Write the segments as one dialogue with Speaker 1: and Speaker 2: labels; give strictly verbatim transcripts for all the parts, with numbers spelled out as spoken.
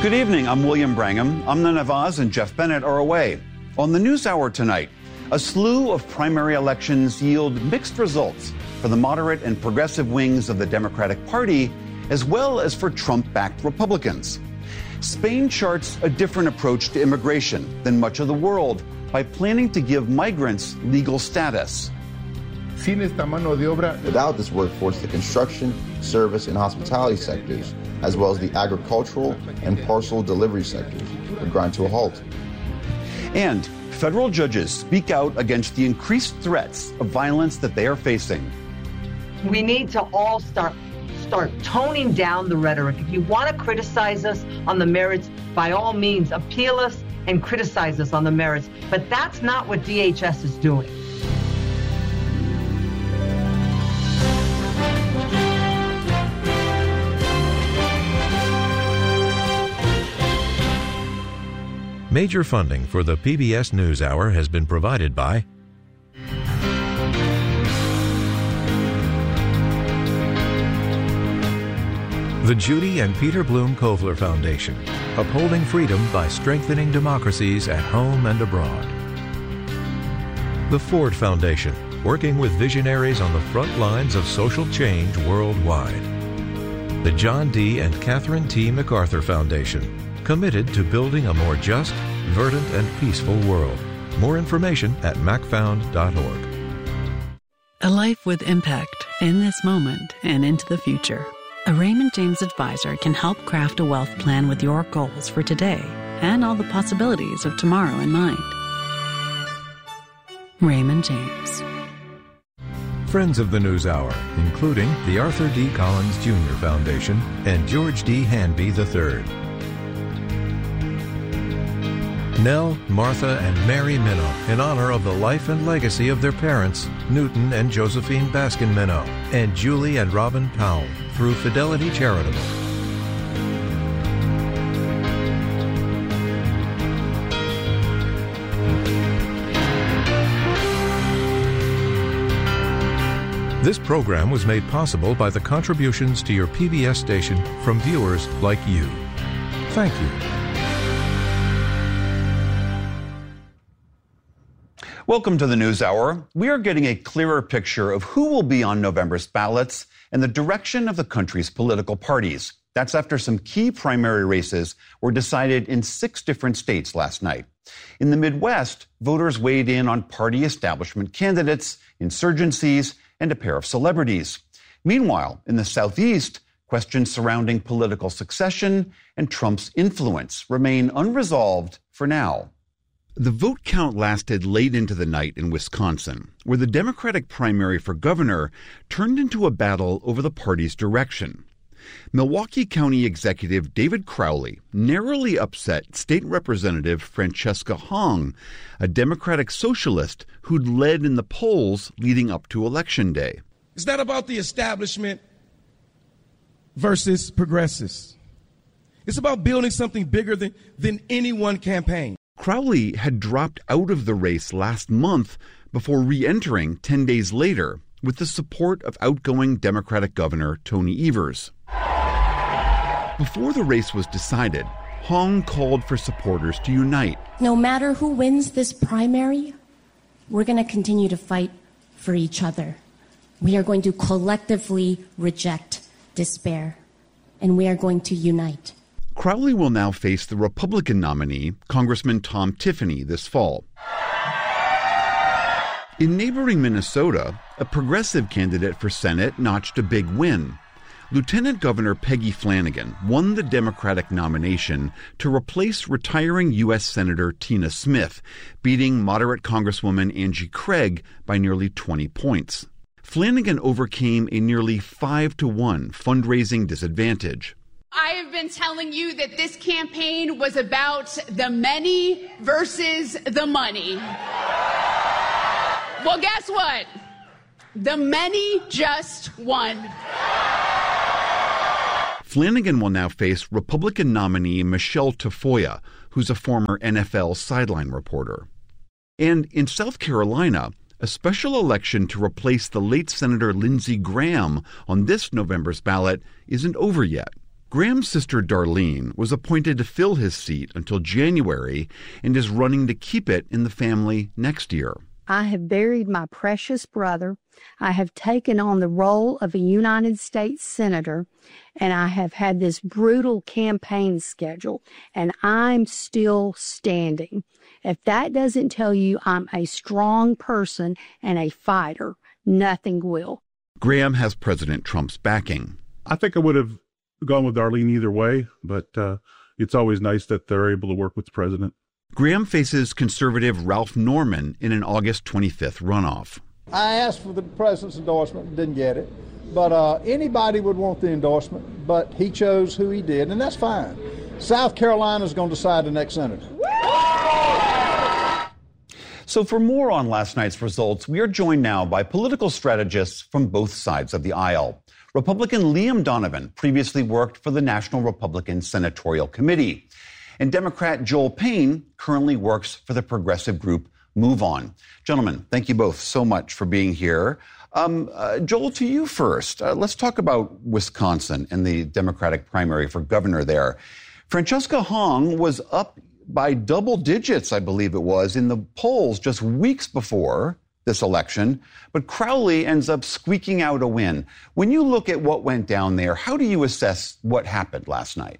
Speaker 1: Good evening, I'm William Brangham. Amna Nawaz and Jeff Bennett are away. On the NewsHour tonight, a slew of primary elections yield mixed results for the moderate and progressive wings of the Democratic Party, as well as for Trump-backed Republicans. Spain charts a different approach to immigration than much of the world by planning to give migrants legal status.
Speaker 2: Without this workforce, the construction, service, and hospitality sectors, as well as the agricultural and parcel delivery sectors, would grind to a halt.
Speaker 1: And federal judges speak out against the increased threats of violence that they are facing.
Speaker 3: We need to all start start toning down the rhetoric. If you want to criticize us on the merits, by all means, appeal us and criticize us on the merits. But that's not what D H S is doing.
Speaker 4: Major funding for the P B S NewsHour has been provided by the Judy and Peter Bloom Kovler Foundation, upholding freedom by strengthening democracies at home and abroad. The Ford Foundation, working with visionaries on the front lines of social change worldwide. The John D. and Catherine T. MacArthur Foundation, committed to building a more just, verdant, and peaceful world. More information at mac found dot org.
Speaker 5: A life with impact in this moment and into the future. A Raymond James advisor can help craft a wealth plan with your goals for today and all the possibilities of tomorrow in mind. Raymond James.
Speaker 4: Friends of the NewsHour, including the Arthur D. Collins Junior Foundation and George D. Hanby the third. Nell, Martha, and Mary Minow, in honor of the life and legacy of their parents, Newton and Josephine Baskin Minow, and Julie and Robin Powell, through Fidelity Charitable. This program was made possible by the contributions to your P B S station from viewers like you. Thank you.
Speaker 1: Welcome to the NewsHour. We are getting a clearer picture of who will be on November's ballots and the direction of the country's political parties. That's after some key primary races were decided in six different states last night. In the Midwest, voters weighed in on party establishment candidates, insurgencies, and a pair of celebrities. Meanwhile, in the Southeast, questions surrounding political succession and Trump's influence remain unresolved for now. The vote count lasted late into the night in Wisconsin, where the Democratic primary for governor turned into a battle over the party's direction. Milwaukee County Executive David Crowley narrowly upset State Representative Francesca Hong, a Democratic socialist who'd led in the polls leading up to Election Day.
Speaker 6: It's not about the establishment versus progressives. It's about building something bigger than, than any one campaign.
Speaker 1: Crowley had dropped out of the race last month before re-entering ten days later with the support of outgoing Democratic Governor Tony Evers. Before the race was decided, Hong called for supporters to unite.
Speaker 7: No matter who wins this primary, we're going to continue to fight for each other. We are going to collectively reject despair, and we are going to unite.
Speaker 1: Crowley will now face the Republican nominee, Congressman Tom Tiffany, this fall. In neighboring Minnesota, a progressive candidate for Senate notched a big win. Lieutenant Governor Peggy Flanagan won the Democratic nomination to replace retiring U S Senator Tina Smith, beating moderate Congresswoman Angie Craig by nearly twenty points. Flanagan overcame a nearly five to one fundraising disadvantage.
Speaker 8: I have been telling you that this campaign was about the many versus the money. Well, guess what? The many just won.
Speaker 1: Flanagan will now face Republican nominee Michelle Tafoya, who's a former N F L sideline reporter. And in South Carolina, a special election to replace the late Senator Lindsey Graham on this November's ballot isn't over yet. Graham's sister Darlene was appointed to fill his seat until January and is running to keep it in the family next year.
Speaker 9: I have buried my precious brother. I have taken on the role of a United States Senator, and I have had this brutal campaign schedule, and I'm still standing. If that doesn't tell you I'm a strong person and a fighter, nothing will.
Speaker 1: Graham has President Trump's backing.
Speaker 10: I think I would have gone with Darlene either way, but uh, it's always nice that they're able to work with the president.
Speaker 1: Graham faces conservative Ralph Norman in an August twenty-fifth runoff.
Speaker 11: I asked for the president's endorsement and didn't get it. But uh, anybody would want the endorsement, but he chose who he did, and that's fine. South Carolina's going to decide the next senator.
Speaker 1: So for more on last night's results, we are joined now by political strategists from both sides of the aisle. Republican Liam Donovan previously worked for the National Republican Senatorial Committee. And Democrat Joel Payne currently works for the progressive group Move On. Gentlemen, thank you both so much for being here. Um, uh, Joel, to you first. Uh, let's talk about Wisconsin and the Democratic primary for governor there. Francesca Hong was up by double digits, I believe it was, in the polls just weeks before this election, but Crowley ends up squeaking out a win. When you look at what went down there, how do you assess what happened last night?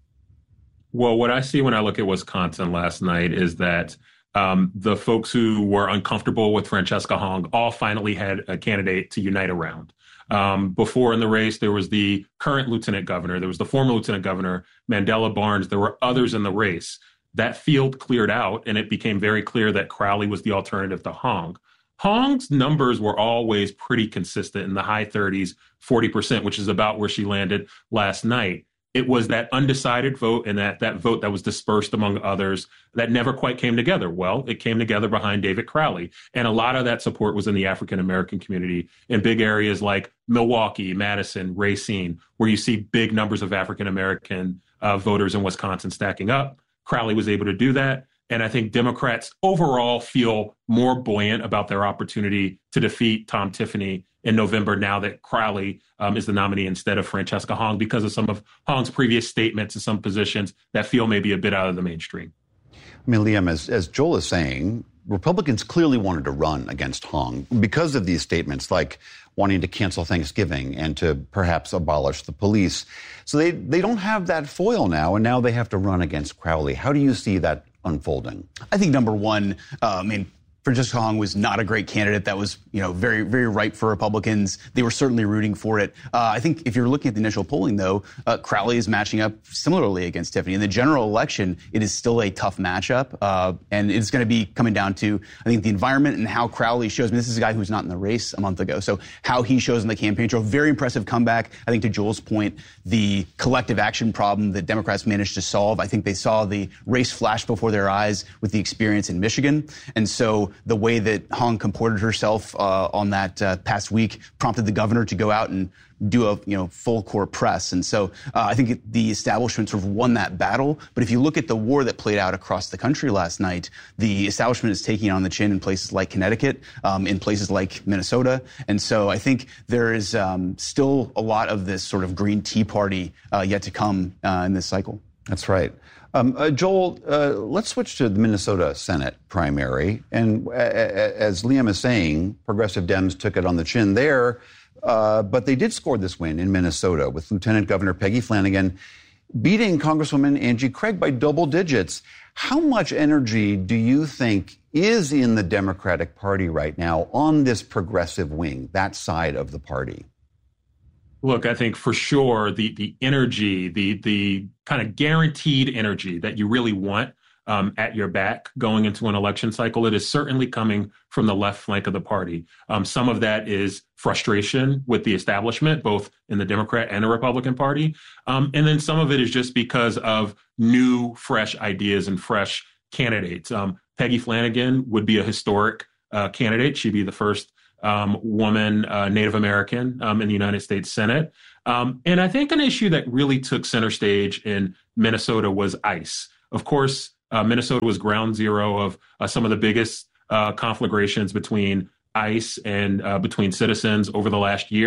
Speaker 12: Well, what I see when I look at Wisconsin last night is that um, the folks who were uncomfortable with Francesca Hong all finally had a candidate to unite around. Um, before in the race, there was the current lieutenant governor, there was the former lieutenant governor, Mandela Barnes, there were others in the race. That field cleared out, and it became very clear that Crowley was the alternative to Hong. Hong's numbers were always pretty consistent in the high thirties, forty percent, which is about where she landed last night. It was that undecided vote and that, that vote that was dispersed among others that never quite came together. Well, it came together behind David Crowley. And a lot of that support was in the African-American community in big areas like Milwaukee, Madison, Racine, where you see big numbers of African-American uh, voters in Wisconsin stacking up. Crowley was able to do that. And I think Democrats overall feel more buoyant about their opportunity to defeat Tom Tiffany in November now that Crowley um, is the nominee instead of Francesca Hong because of some of Hong's previous statements and some positions that feel maybe a bit out of the mainstream.
Speaker 1: I mean, Liam, as, as Joel is saying, Republicans clearly wanted to run against Hong because of these statements like wanting to cancel Thanksgiving and to perhaps abolish the police. So they, they don't have that foil now, and now they have to run against Crowley. How do you see that unfolding?
Speaker 13: I think, number one, uh, I mean, Francesca Hong was not a great candidate. That was, you know, very, very ripe for Republicans. They were certainly rooting for it. Uh, I think if you're looking at the initial polling, though, uh, Crowley is matching up similarly against Tiffany. In the general election, it is still a tough matchup, uh, and it's going to be coming down to, I think, the environment and how Crowley shows. I mean, this is a guy who's not in the race a month ago, so how he shows in the campaign trail, very impressive comeback. I think to Joel's point, the collective action problem that Democrats managed to solve, I think they saw the race flash before their eyes with the experience in Michigan, and so the way that Hong comported herself uh, on that uh, past week prompted the governor to go out and do a you know full court press. And so uh, I think it, the establishment sort of won that battle. But if you look at the war that played out across the country last night, the establishment is taking it on the chin in places like Connecticut, um, in places like Minnesota. And so I think there is um, still a lot of this sort of Green Tea Party uh, yet to come uh, in this cycle.
Speaker 1: That's right. Um, uh, Joel, uh, let's switch to the Minnesota Senate primary. And uh, as Liam is saying, progressive Dems took it on the chin there, uh, but they did score this win in Minnesota with Lieutenant Governor Peggy Flanagan beating Congresswoman Angie Craig by double digits. How much energy do you think is in the Democratic Party right now on this progressive wing, that side of the party?
Speaker 12: Look, I think for sure the the energy, the the kind of guaranteed energy that you really want um, at your back going into an election cycle, it is certainly coming from the left flank of the party. Um, some of that is frustration with the establishment, both in the Democrat and the Republican Party. Um, and then some of it is just because of new, fresh ideas and fresh candidates. Um, Peggy Flanagan would be a historic uh, candidate. She'd be the first Um, woman, uh, Native American um, in the United States Senate. Um, and I think an issue that really took center stage in Minnesota was ICE. Of course, uh, Minnesota was ground zero of uh, some of the biggest uh, conflagrations between ICE and uh, between citizens over the last year.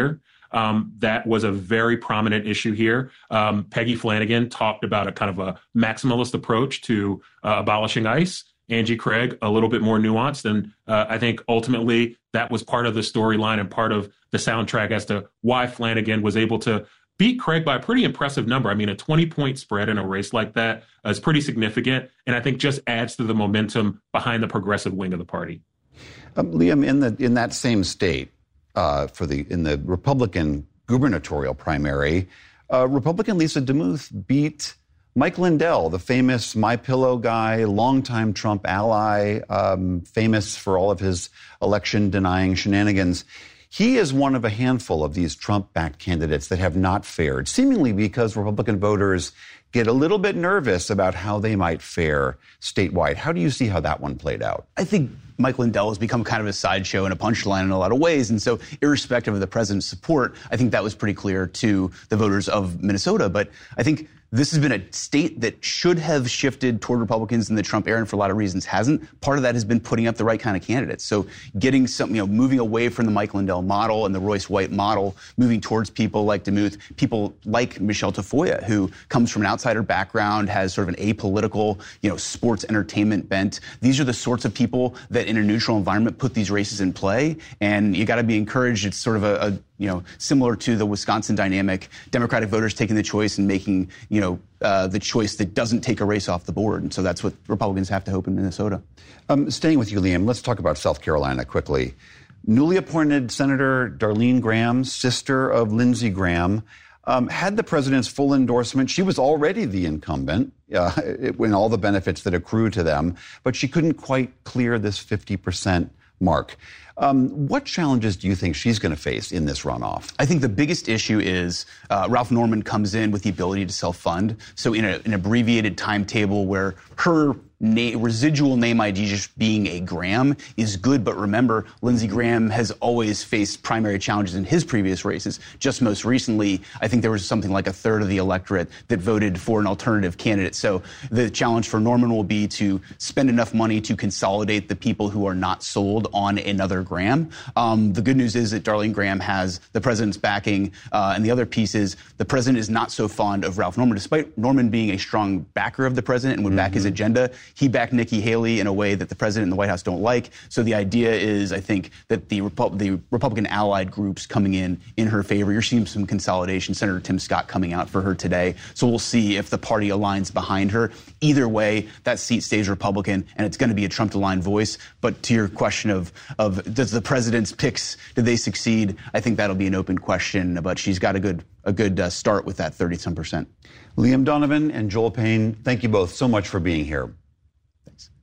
Speaker 12: Um, that was a very prominent issue here. Um, Peggy Flanagan talked about a kind of a maximalist approach to uh, abolishing ICE. Angie Craig, a little bit more nuanced. And uh, I think ultimately that was part of the storyline and part of the soundtrack as to why Flanagan was able to beat Craig by a pretty impressive number. I mean, a twenty-point spread in a race like that is pretty significant, and I think just adds to the momentum behind the progressive wing of the party.
Speaker 1: Um, Liam, in the in that same state, uh, for the in the Republican gubernatorial primary, uh, Republican Lisa DeMuth beat Mike Lindell, the famous MyPillow guy, longtime Trump ally, um, famous for all of his election-denying shenanigans. He is one of a handful of these Trump-backed candidates that have not fared, seemingly because Republican voters get a little bit nervous about how they might fare statewide. How do you see how that one played out?
Speaker 13: I think Mike Lindell has become kind of a sideshow and a punchline in a lot of ways. And so irrespective of the president's support, I think that was pretty clear to the voters of Minnesota. But I think this has been a state that should have shifted toward Republicans in the Trump era, and for a lot of reasons hasn't. Part of that has been putting up the right kind of candidates. So getting some, you know, moving away from the Mike Lindell model and the Royce White model, moving towards people like DeMuth, people like Michelle Tafoya, who comes from an outsider background, has sort of an apolitical, you know, sports entertainment bent. These are the sorts of people that in a neutral environment put these races in play, and you got to be encouraged. It's sort of a, a you know, similar to the Wisconsin dynamic, Democratic voters taking the choice and making, you know, uh, the choice that doesn't take a race off the board. And so that's what Republicans have to hope in Minnesota.
Speaker 1: Um, staying with you, Liam, let's talk about South Carolina quickly. Newly appointed Senator Darlene Graham, sister of Lindsey Graham, um, had the president's full endorsement. She was already the incumbent uh, in all the benefits that accrue to them, but she couldn't quite clear this fifty percent mark. Um, what challenges do you think she's going to face in this runoff?
Speaker 13: I think the biggest issue is uh, Ralph Norman comes in with the ability to self-fund. So in a, an abbreviated timetable where her na- residual name I D just being a Graham is good. But remember, Lindsey Graham has always faced primary challenges in his previous races. Just most recently, I think there was something like a third of the electorate that voted for an alternative candidate. So the challenge for Norman will be to spend enough money to consolidate the people who are not sold on another Graham. Um, the good news is that Darlene Graham has the president's backing. Uh, and the other piece is the president is not so fond of Ralph Norman. Despite Norman being a strong backer of the president and would mm-hmm. back his agenda, he backed Nikki Haley in a way that the president and the White House don't like. So the idea is, I think, that the, Repu- the Republican allied groups coming in in her favor. You're seeing some consolidation. Senator Tim Scott coming out for her today. So we'll see if the party aligns behind her. Either way, that seat stays Republican, and it's going to be a Trump-aligned voice. But to your question of, of does the president's picks, did they succeed? I think that'll be an open question, but she's got a good a good uh, start with that thirty-some percent.
Speaker 1: Liam Donovan and Joel Payne, thank you both so much for being here.